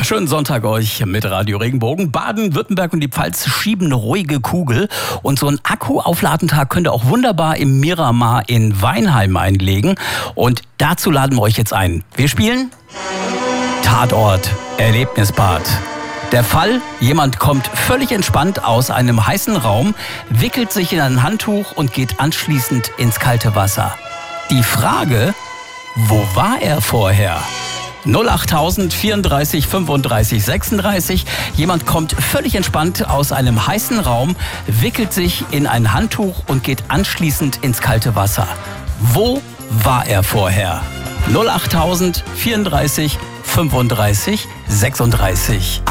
Schönen Sonntag euch mit Radio Regenbogen. Baden-Württemberg und die Pfalz schieben eine ruhige Kugel. Und so ein Akku-Aufladentag könnt ihr auch wunderbar im Miramar in Weinheim einlegen. Und dazu laden wir euch jetzt ein. Wir spielen Tatort, Erlebnisbad. Der Fall: Jemand kommt völlig entspannt aus einem heißen Raum, wickelt sich in ein Handtuch und geht anschließend ins kalte Wasser. Die Frage: Wo war er vorher? 08000 34 35 36. Jemand kommt völlig entspannt aus einem heißen Raum, wickelt sich in ein Handtuch und geht anschließend ins kalte Wasser. Wo war er vorher? 08000 34 35 36.